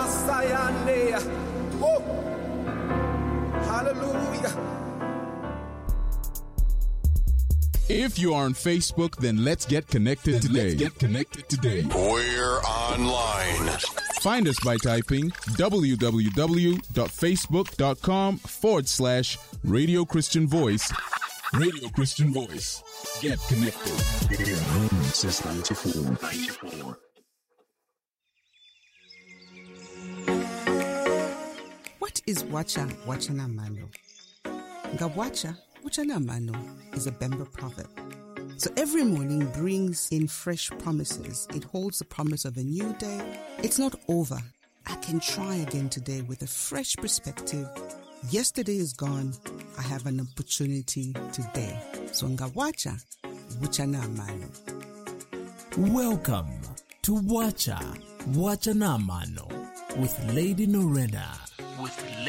Oh, hallelujah. If you are on Facebook, then let's get connected today. We're online. Find us by typing www.facebook.com/Radio Christian Voice. Radio Christian Voice. Get connected. Since 94. What is Wachana Mano? Wachana Mano is a Bemba proverb. So every morning brings in fresh promises. It holds the promise of a new day. It's not over. I can try again today with a fresh perspective. Yesterday is gone. I have an opportunity today. So Wachana Mano. Welcome to Wachana Mano with Lady Norena.